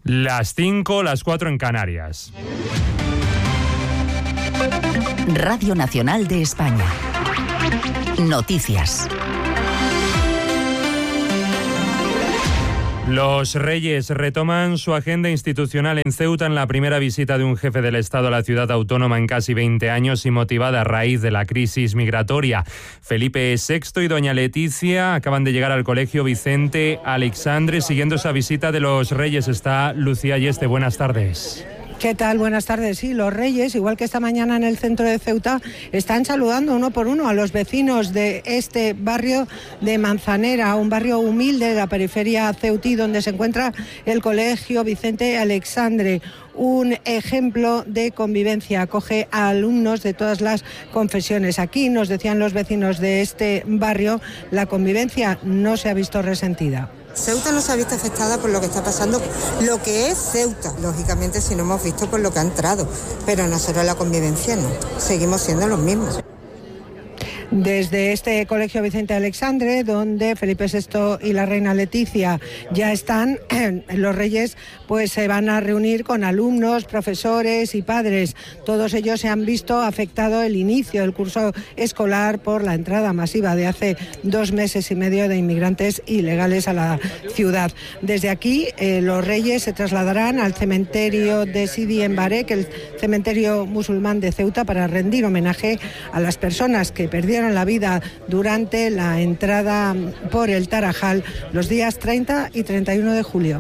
Las 5, las 4 en Canarias. Radio Nacional de España. Noticias. Los Reyes retoman su agenda institucional en Ceuta en la primera visita de un jefe del Estado a la ciudad autónoma en casi 20 años y motivada a raíz de la crisis migratoria. Felipe VI y doña Leticia acaban de llegar al Colegio Vicente Aleixandre. Siguiendo esa visita de los Reyes está Lucía Ayeste. Buenas tardes. ¿Qué tal? Buenas tardes. Sí, los Reyes, igual que esta mañana en el centro de Ceuta, están saludando uno por uno a los vecinos de este barrio de Manzanera, un barrio humilde de la periferia ceutí, donde se encuentra el Colegio Vicente Aleixandre. Un ejemplo de convivencia, acoge a alumnos de todas las confesiones. Aquí, nos decían los vecinos de este barrio, la convivencia no se ha visto resentida. Ceuta no se ha visto afectada por lo que está pasando, lo que es Ceuta, lógicamente si no hemos visto por lo que ha entrado, pero nosotros la convivencia no, seguimos siendo los mismos. Desde este Colegio Vicente Aleixandre, donde Felipe VI y la reina Leticia ya están, los Reyes pues se van a reunir con alumnos, profesores y padres. Todos ellos se han visto afectado el inicio del curso escolar por la entrada masiva de hace 2 meses y medio de inmigrantes ilegales a la ciudad. Desde aquí, los Reyes se trasladarán al cementerio de Sidi Embarek, el cementerio musulmán de Ceuta, para rendir homenaje a las personas que perdieron la vida durante la entrada por el Tarajal los días 30 y 31 de julio.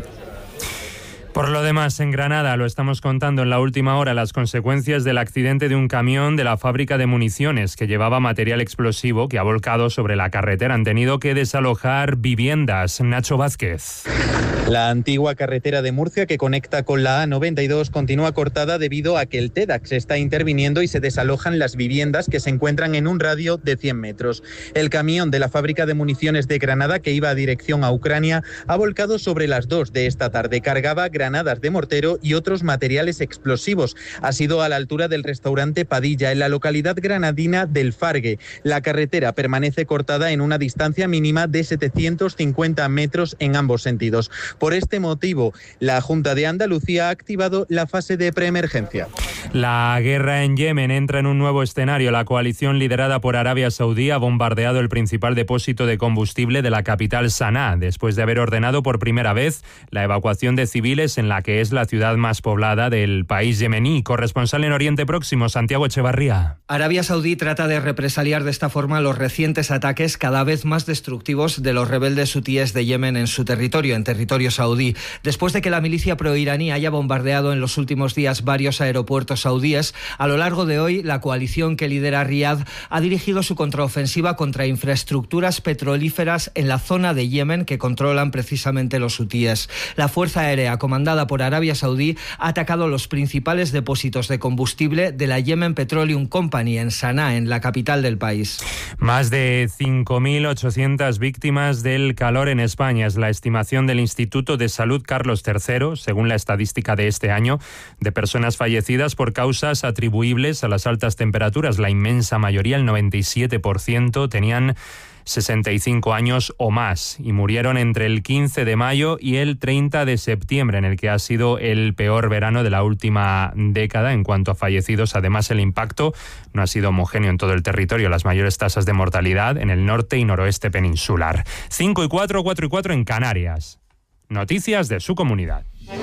Por lo demás, en Granada, lo estamos contando en la última hora, las consecuencias del accidente de un camión de la fábrica de municiones que llevaba material explosivo que ha volcado sobre la carretera. Han tenido que desalojar viviendas. Nacho Vázquez. La antigua carretera de Murcia que conecta con la A92 continúa cortada debido a que el TEDx está interviniendo y se desalojan las viviendas que se encuentran en un radio de 100 metros. El camión de la fábrica de municiones de Granada, que iba a dirección a Ucrania, ha volcado sobre las 2 de esta tarde. Cargaba granadas de mortero y otros materiales explosivos. Ha sido a la altura del restaurante Padilla, en la localidad granadina del Fargue. La carretera permanece cortada en una distancia mínima de 750 metros en ambos sentidos. Por este motivo, la Junta de Andalucía ha activado la fase de preemergencia. La guerra en Yemen entra en un nuevo escenario. La coalición liderada por Arabia Saudí ha bombardeado el principal depósito de combustible de la capital Sanaa, después de haber ordenado por primera vez la evacuación de civiles en la que es la ciudad más poblada del país yemení. Corresponsal en Oriente Próximo, Santiago Echevarría. Arabia Saudí trata de represaliar de esta forma los recientes ataques cada vez más destructivos de los rebeldes hutíes de Yemen en su territorio, en territorio saudí. Después de que la milicia proiraní haya bombardeado en los últimos días varios aeropuertos saudíes, a lo largo de hoy la coalición que lidera Riad ha dirigido su contraofensiva contra infraestructuras petrolíferas en la zona de Yemen que controlan precisamente los hutíes. La Fuerza Aérea, comandada por Arabia Saudí, ha atacado los principales depósitos de combustible de la Yemen Petroleum Company en Sanaa, en la capital del país. Más de 5.800 víctimas del calor en España es la estimación del Instituto de Salud Carlos III, según la estadística de este año, de personas fallecidas por causas atribuibles a las altas temperaturas. La inmensa mayoría, el 97%, tenían 65 años o más y murieron entre el 15 de mayo y el 30 de septiembre, en el que ha sido el peor verano de la última década en cuanto a fallecidos. Además, el impacto no ha sido homogéneo en todo el territorio. Las mayores tasas de mortalidad en el norte y noroeste peninsular. 5 y 4, 4 y 4 en Canarias. Noticias de su comunidad.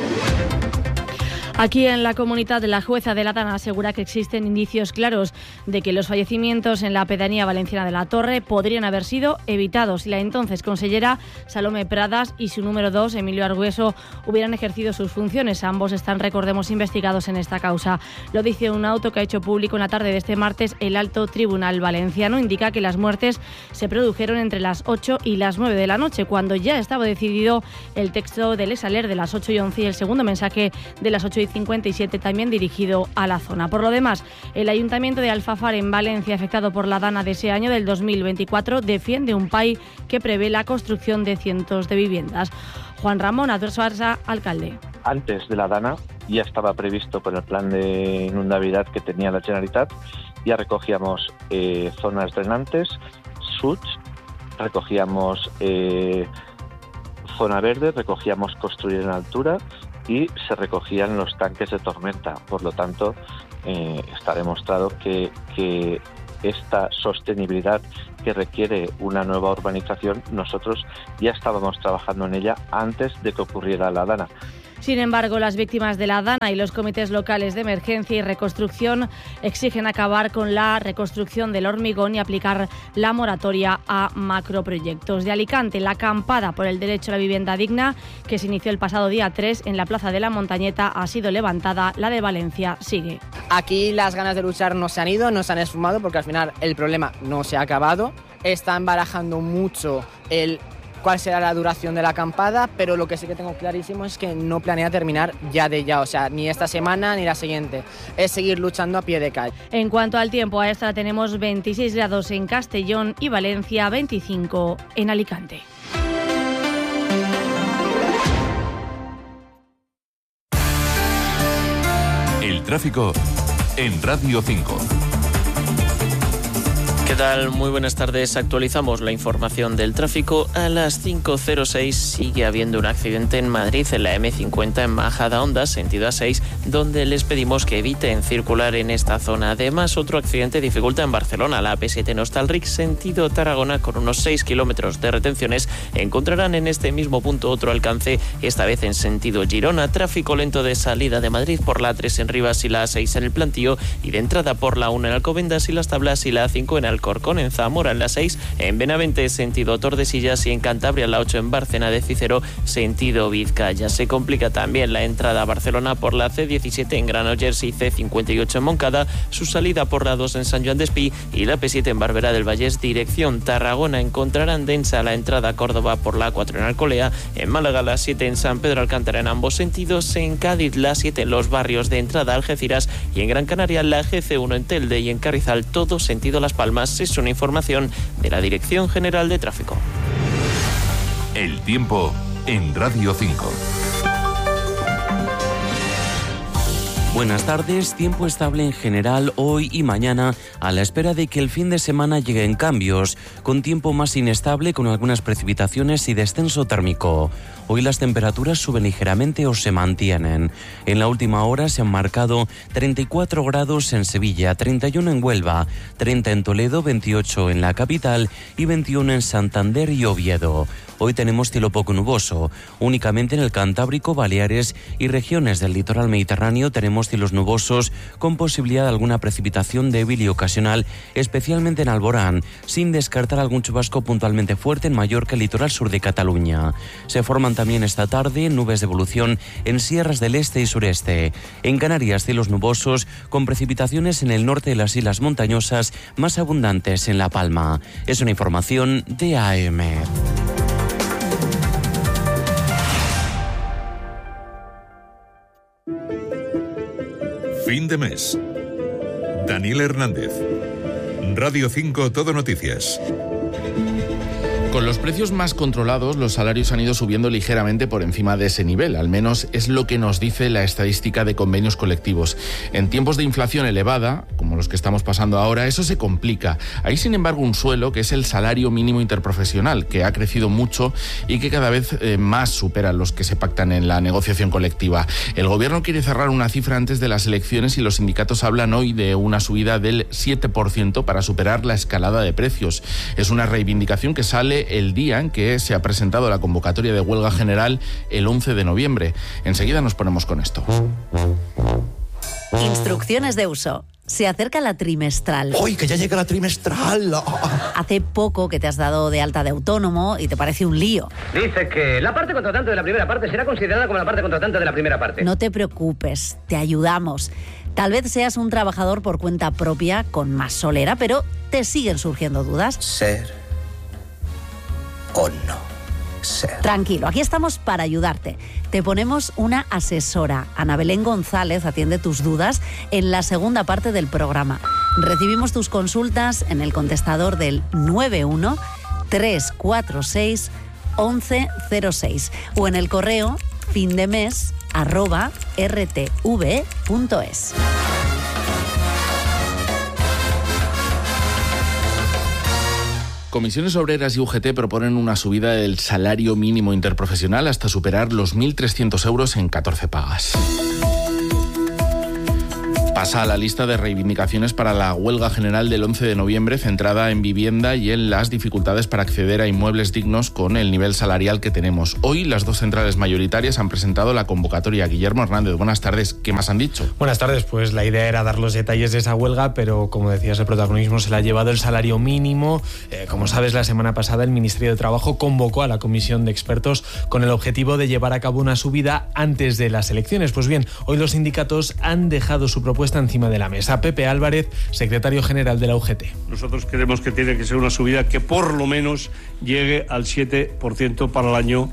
Aquí en la comunidad, la jueza de la Dana asegura que existen indicios claros de que los fallecimientos en la pedanía valenciana de La Torre podrían haber sido evitados si la entonces consellera Salomé Pradas y su número 2, Emilio Argueso, hubieran ejercido sus funciones. Ambos están, recordemos, investigados en esta causa. Lo dice un auto que ha hecho público en la tarde de este martes el Alto Tribunal Valenciano. Indica que las muertes se produjeron entre las 8 y las 9 de la noche, cuando ya estaba decidido el texto del Esaler de las 8 y 11 y el segundo mensaje de las 8 y 57, también dirigido a la zona. Por lo demás, el Ayuntamiento de Alfafar, en Valencia, afectado por la dana de ese año, del 2024, defiende un PAI que prevé la construcción de cientos de viviendas. Juan Ramón Adversuarza, alcalde. Antes de la dana ya estaba previsto por el plan de inundabilidad que tenía la Generalitat. Ya recogíamos zonas drenantes, SUTs, recogíamos zona verde, recogíamos construir en altura y se recogían los tanques de tormenta. Por lo tanto, está demostrado que esta sostenibilidad que requiere una nueva urbanización, nosotros ya estábamos trabajando en ella antes de que ocurriera la Dana. Sin embargo, las víctimas de la Dana y los comités locales de emergencia y reconstrucción exigen acabar con la reconstrucción del hormigón y aplicar la moratoria a macroproyectos. De Alicante, la acampada por el derecho a la vivienda digna, que se inició el pasado día 3 en la Plaza de la Montañeta, ha sido levantada. La de Valencia sigue. Aquí las ganas de luchar no se han ido, no se han esfumado, porque al final el problema no se ha acabado. Están barajando mucho cuál será la duración de la acampada, pero lo que sí que tengo clarísimo es que no planea terminar ya, o sea, ni esta semana ni la siguiente. Es seguir luchando a pie de calle. En cuanto al tiempo, a esta tenemos 26 grados en Castellón y Valencia, 25 en Alicante. El tráfico en Radio 5. ¿Qué tal? Muy buenas tardes. Actualizamos la información del tráfico. A las 5:06 sigue habiendo un accidente en Madrid, en la M50 en Majadahonda, sentido A6, donde les pedimos que eviten circular en esta zona. Además, otro accidente dificulta en Barcelona, la AP7 en Hostalric, sentido Tarragona, con unos 6 kilómetros de retenciones. Encontrarán en este mismo punto otro alcance, esta vez en sentido Girona. Tráfico lento de salida de Madrid por la A3 en Rivas y la A6 en el Plantío, y de entrada por la 1 en Alcobendas y las Tablas y la A5 en Alcorcón. En Zamora en la 6, en Benavente sentido Tordesillas y en Cantabria la 8 en Bárcena de Cícero sentido Vizcaya. Se complica también la entrada a Barcelona por la C17 en Granollers y C58 en Moncada, su salida por la 2 en San Joan d'Espí y la P7 en Barberá del Vallès dirección Tarragona. Encontrarán densa la entrada a Córdoba por la 4 en Alcolea, en Málaga la 7 en San Pedro Alcántara en ambos sentidos, en Cádiz la 7 en los barrios de entrada a Algeciras y en Gran Canaria la GC1 en Telde y en Carrizal todo sentido Las Palmas. Es una información de la Dirección General de Tráfico. El tiempo en Radio 5. Buenas tardes, tiempo estable en general hoy y mañana, a la espera de que el fin de semana lleguen cambios, con tiempo más inestable, con algunas precipitaciones y descenso térmico. Hoy las temperaturas suben ligeramente o se mantienen. En la última hora se han marcado 34 grados en Sevilla, 31 en Huelva, 30 en Toledo, 28 en la capital y 21 en Santander y Oviedo. Hoy tenemos cielo poco nuboso. Únicamente en el Cantábrico, Baleares y regiones del litoral mediterráneo tenemos cielos nubosos con posibilidad de alguna precipitación débil y ocasional, especialmente en Alborán, sin descartar algún chubasco puntualmente fuerte en Mallorca y el litoral sur de Cataluña. Se forman también esta tarde nubes de evolución en sierras del este y sureste. En Canarias, cielos nubosos con precipitaciones en el norte de las islas montañosas, más abundantes en La Palma. Es una información de AM. Fin de mes. Daniel Hernández. Radio 5 Todo Noticias. Con los precios más controlados, los salarios han ido subiendo ligeramente por encima de ese nivel. Al menos es lo que nos dice la estadística de convenios colectivos. En tiempos de inflación elevada, como los que estamos pasando ahora, eso se complica. Hay, sin embargo, un suelo que es el salario mínimo interprofesional, que ha crecido mucho y que cada vez más supera los que se pactan en la negociación colectiva. El gobierno quiere cerrar una cifra antes de las elecciones y los sindicatos hablan hoy de una subida del 7% para superar la escalada de precios. Es una reivindicación que sale el día en que se ha presentado la convocatoria de huelga general el 11 de noviembre. Enseguida nos ponemos con esto. Instrucciones de uso. Se acerca la trimestral. ¡Uy, que ya llega la trimestral! Hace poco que te has dado de alta de autónomo y te parece un lío. Dice que la parte contratante de la primera parte será considerada como la parte contratante de la primera parte. No te preocupes, te ayudamos. Tal vez seas un trabajador por cuenta propia con más solera, pero te siguen surgiendo dudas. Ser o no ser. Tranquilo, aquí estamos para ayudarte. Te ponemos una asesora. Ana Belén González atiende tus dudas en la segunda parte del programa. Recibimos tus consultas en el contestador del 91 346 1106 o en el correo findemes@rtv.es. Comisiones Obreras y UGT proponen una subida del salario mínimo interprofesional hasta superar los 1.300 euros en 14 pagas. Pasa a la lista de reivindicaciones para la huelga general del 11 de noviembre, centrada en vivienda y en las dificultades para acceder a inmuebles dignos con el nivel salarial que tenemos. Hoy las dos centrales mayoritarias han presentado la convocatoria. Guillermo Hernández, buenas tardes. ¿Qué más han dicho? Buenas tardes. Pues la idea era dar los detalles de esa huelga, pero como decías, el protagonismo se la ha llevado el salario mínimo. Como sabes, la semana pasada el Ministerio de Trabajo convocó a la comisión de expertos con el objetivo de llevar a cabo una subida antes de las elecciones. Pues bien, hoy los sindicatos han dejado su propuesta encima de la mesa. Pepe Álvarez, secretario general de la UGT. Nosotros creemos que tiene que ser una subida que por lo menos llegue al 7% para el año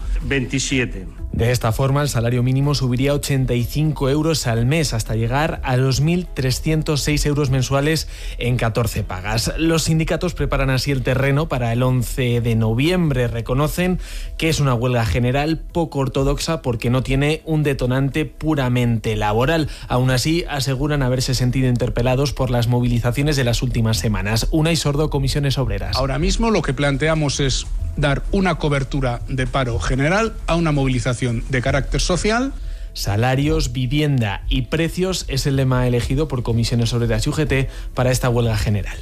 27. De esta forma, el salario mínimo subiría 85 euros al mes hasta llegar a los 1.306 euros mensuales en 14 pagas. Los sindicatos preparan así el terreno para el 11 de noviembre. Reconocen que es una huelga general poco ortodoxa porque no tiene un detonante puramente laboral. Aún así, aseguran haberse sentido interpelados por las movilizaciones de las últimas semanas. Unai Sordo, Comisiones Obreras. Ahora mismo lo que planteamos es dar una cobertura de paro general a una movilización de carácter social. Salarios, vivienda y precios es el lema elegido por Comisiones Obreras y UGT para esta huelga general.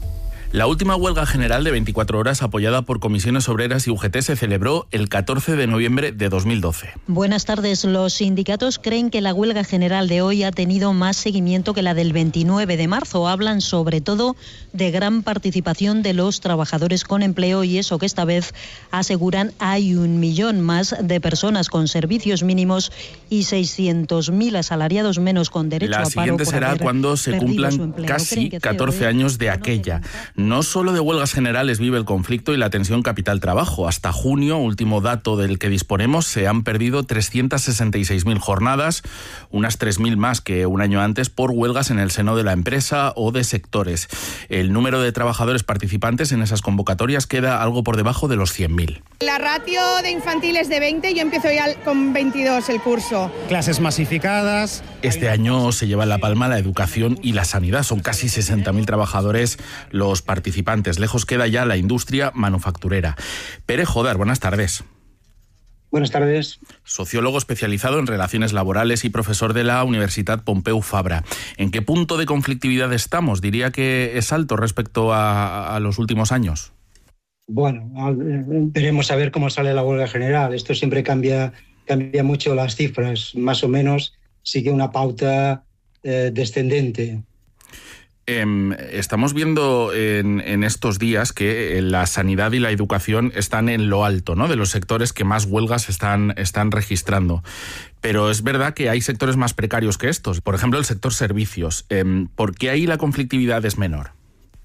La última huelga general de 24 horas apoyada por Comisiones Obreras y UGT se celebró el 14 de noviembre de 2012. Buenas tardes. Los sindicatos creen que la huelga general de hoy ha tenido más seguimiento que la del 29 de marzo. Hablan sobre todo de gran participación de los trabajadores con empleo y eso que esta vez aseguran hay 1 millón más de personas con servicios mínimos y 600.000 asalariados menos con derecho a paro. La siguiente será cuando se cumplan casi 14 años de aquella. No solo de huelgas generales vive el conflicto y la tensión capital-trabajo. Hasta junio, último dato del que disponemos, se han perdido 366.000 jornadas, unas 3.000 más que un año antes, por huelgas en el seno de la empresa o de sectores. El número de trabajadores participantes en esas convocatorias queda algo por debajo de los 100.000. La ratio de infantil es de 20, yo empiezo ya con 22 el curso. Clases masificadas. Este año se lleva la palma la educación y la sanidad. Son casi 60.000 trabajadores los participantes. Lejos queda ya la industria manufacturera. Pere Jodar, buenas tardes. Buenas tardes. Sociólogo especializado en relaciones laborales y profesor de la Universitat Pompeu Fabra. ¿En qué punto de conflictividad estamos? Diría que es alto respecto a los últimos años. Bueno, veremos a ver cómo sale la huelga general. Esto siempre cambia mucho las cifras. Más o menos sigue una pauta descendente. Estamos viendo en estos días que la sanidad y la educación están en lo alto, ¿no?, de los sectores que más huelgas están registrando. Pero es verdad que hay sectores más precarios que estos. Por ejemplo, el sector servicios. ¿Por qué ahí la conflictividad es menor?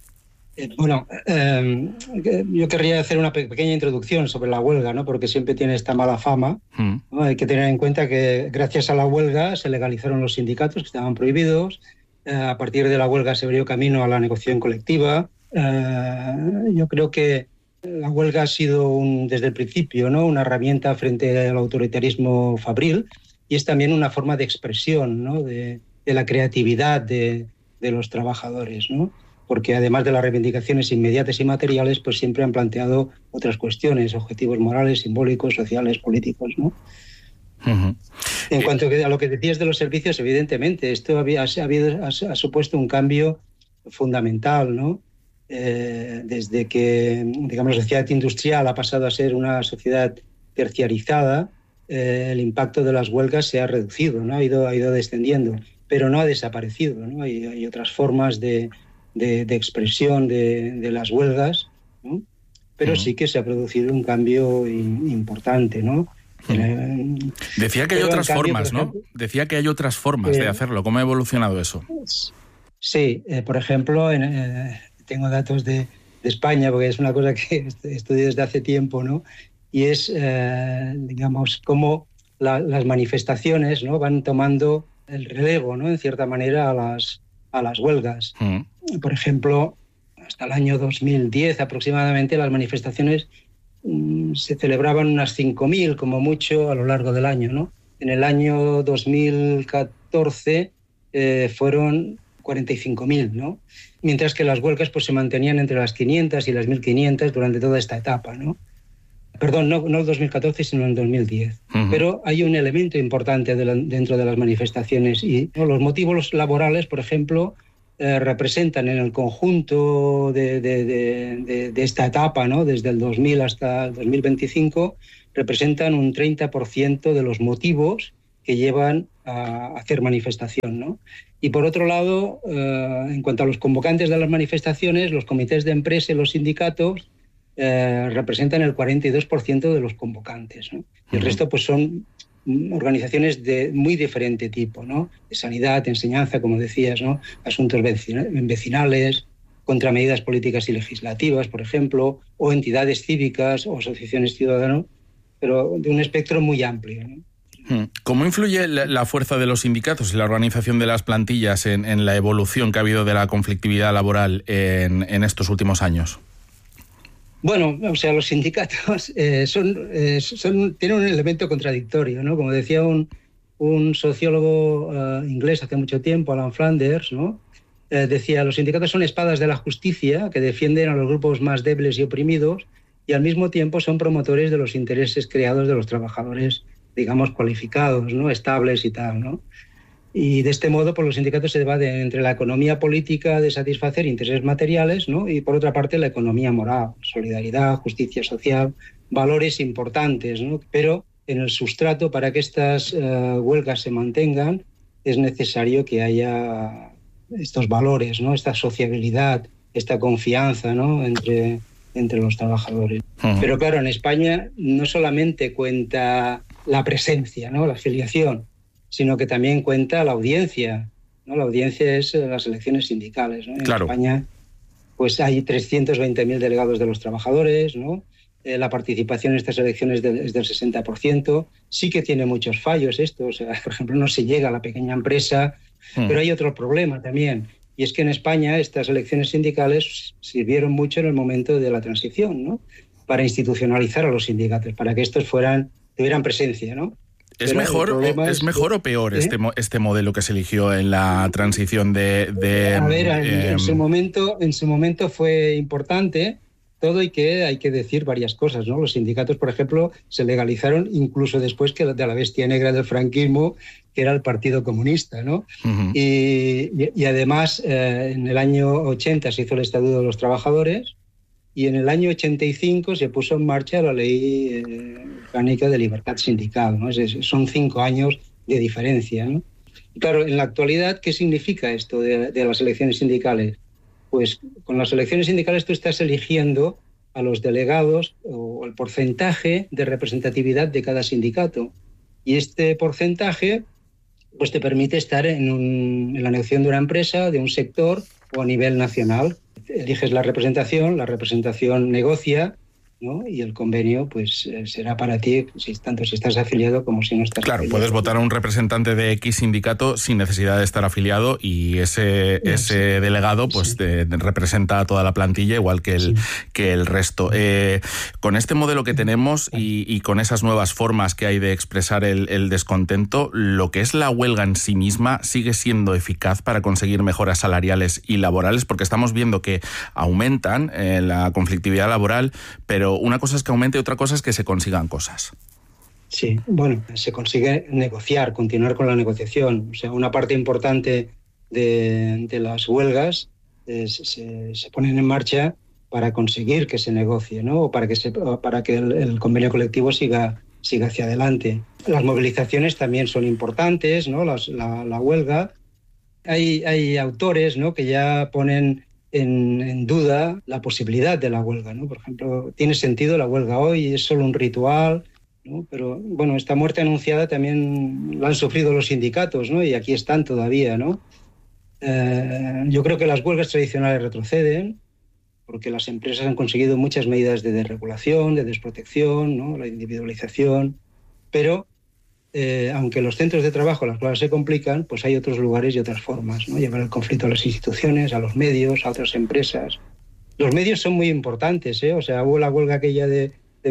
Yo querría hacer una pequeña introducción sobre la huelga, ¿no?, porque siempre tiene esta mala fama. ¿No? Hay que tener en cuenta que gracias a la huelga se legalizaron los sindicatos que estaban prohibidos. A partir de la huelga se abrió camino a la negociación colectiva. Yo creo que la huelga ha sido desde el principio, ¿no?, una herramienta frente al autoritarismo fabril y es también una forma de expresión, ¿no?, de la creatividad de los trabajadores, ¿no?, porque además de las reivindicaciones inmediatas y materiales, pues siempre han planteado otras cuestiones, objetivos morales, simbólicos, sociales, políticos, ¿no? Uh-huh. En cuanto a lo que decías de los servicios, evidentemente, esto ha supuesto un cambio fundamental, ¿no? Desde que, digamos, la sociedad industrial ha pasado a ser una sociedad terciarizada, el impacto de las huelgas se ha reducido, ¿no? Ha ido descendiendo, pero no ha desaparecido, ¿no? Hay otras formas de expresión de las huelgas, ¿no? Pero sí que se ha producido un cambio importante, ¿no? Decía que hay otras formas, ¿no? Decía que hay otras formas de hacerlo. ¿Cómo ha evolucionado eso? Sí, por ejemplo, tengo datos de España, porque es una cosa que estudio desde hace tiempo, ¿no? Y es, digamos, cómo las manifestaciones, ¿no?, van tomando el relevo, ¿no?, en cierta manera a las huelgas. Por ejemplo, hasta el año 2010 aproximadamente las manifestaciones se celebraban unas 5.000 como mucho a lo largo del año, ¿no? En el año 2014 fueron 45.000, ¿no? Mientras que las huelgas pues se mantenían entre las 500 y las 1.500 durante toda esta etapa, ¿no? Perdón, no el 2014, sino el 2010. Pero hay un elemento importante dentro de las manifestaciones y los motivos laborales, por ejemplo, representan en el conjunto de esta etapa, ¿no? Desde el 2000 hasta el 2025, representan un 30% de los motivos que llevan a hacer manifestación, ¿no? Y por otro lado, en cuanto a los convocantes de las manifestaciones, los comités de empresa y los sindicatos representan el 42% de los convocantes, ¿no? Y el resto pues son organizaciones de muy diferente tipo, ¿no? De sanidad, de enseñanza, como decías, ¿no? Asuntos vecinales, contramedidas políticas y legislativas, por ejemplo, o entidades cívicas o asociaciones ciudadanas, pero de un espectro muy amplio, ¿no? ¿Cómo influye la fuerza de los sindicatos y la organización de las plantillas en la evolución que ha habido de la conflictividad laboral en estos últimos años? Bueno, o sea, los sindicatos tienen un elemento contradictorio, ¿no? Como decía un sociólogo inglés hace mucho tiempo, Alan Flanders, ¿no? Decía, los sindicatos son espadas de la justicia que defienden a los grupos más débiles y oprimidos y al mismo tiempo son promotores de los intereses creados de los trabajadores, digamos, cualificados, ¿no? Estables y tal, ¿no? Y de este modo, pues los sindicatos se debaten entre la economía política de satisfacer intereses materiales, ¿no? Y por otra parte la economía moral, solidaridad, justicia social, valores importantes, ¿no? Pero en el sustrato para que estas huelgas se mantengan es necesario que haya estos valores, ¿no? Esta sociabilidad, esta confianza, ¿no? entre los trabajadores. Pero claro, en España no solamente cuenta la presencia, ¿no? La afiliación, sino que también cuenta la audiencia, ¿no? La audiencia es las elecciones sindicales, ¿no? En España pues hay 320.000 delegados de los trabajadores, ¿no? La participación en estas elecciones es del 60%. Sí que tiene muchos fallos esto, o sea, por ejemplo, no se llega a la pequeña empresa, pero hay otro problema también, y es que en España estas elecciones sindicales sirvieron mucho en el momento de la transición, ¿no? Para institucionalizar a los sindicatos, para que estos tuvieran presencia, ¿no? ¿Es mejor o peor este modelo que se eligió en la transición de a ver, en su momento fue importante todo y que hay que decir varias cosas, ¿no? Los sindicatos, por ejemplo, se legalizaron incluso después que de la bestia negra del franquismo, que era el Partido Comunista, ¿no? Y además, en el año 80 se hizo el Estatuto de los Trabajadores y en el año 85 se puso en marcha la Ley Orgánica de Libertad Sindical, ¿no? Son 5 años de diferencia, ¿no? Y claro, en la actualidad, ¿qué significa esto de las elecciones sindicales? Pues con las elecciones sindicales tú estás eligiendo a los delegados o el porcentaje de representatividad de cada sindicato. Y este porcentaje pues te permite estar en la negociación de una empresa, de un sector o a nivel nacional. Eliges la representación negocia, ¿no? Y el convenio pues será para ti, tanto si estás afiliado como si no estás afiliado. Claro, puedes votar a un representante de X sindicato sin necesidad de estar afiliado y ese delegado pues te representa a toda la plantilla igual que el resto. Con este modelo que tenemos y con esas nuevas formas que hay de expresar el descontento, lo que es la huelga en sí misma sigue siendo eficaz para conseguir mejoras salariales y laborales, porque estamos viendo que aumentan la conflictividad laboral, pero una cosa es que aumente y otra cosa es que se consigan cosas. Sí, bueno, se consigue negociar, continuar con la negociación. O sea, una parte importante de las huelgas se ponen en marcha para conseguir que se negocie, ¿no? O para que el convenio colectivo siga hacia adelante. Las movilizaciones también son importantes, ¿no? La huelga. Hay autores, ¿no? Que ya ponen en duda la posibilidad de la huelga, ¿no? Por ejemplo, ¿tiene sentido la huelga hoy? ¿Es solo un ritual? ¿No? Pero bueno, esta muerte anunciada también la han sufrido los sindicatos, ¿no? Y aquí están todavía, ¿no? Yo creo que las huelgas tradicionales retroceden porque las empresas han conseguido muchas medidas de desregulación, de desprotección, ¿no? La individualización, pero aunque los centros de trabajo las cosas se complican, pues hay otros lugares y otras formas, ¿no? Llevar el conflicto a las instituciones, a los medios, a otras empresas. Los medios son muy importantes, ¿eh? O sea, hubo la huelga aquella de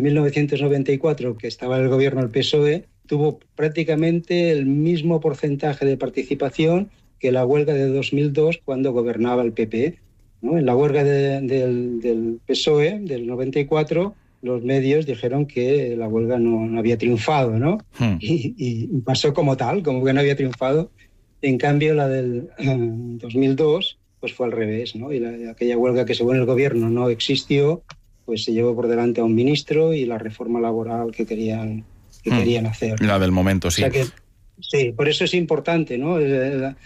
1994, que estaba en el gobierno del PSOE, tuvo prácticamente el mismo porcentaje de participación que la huelga de 2002 cuando gobernaba el PP, ¿no? En la huelga del PSOE del 94 los medios dijeron que la huelga no había triunfado, ¿no? Y pasó como tal, como que no había triunfado. En cambio, la del 2002 pues fue al revés, ¿no? Y aquella huelga que según el gobierno no existió, pues se llevó por delante a un ministro y la reforma laboral que querían hacer. La del momento, sí. O sea que, sí, por eso es importante, ¿no?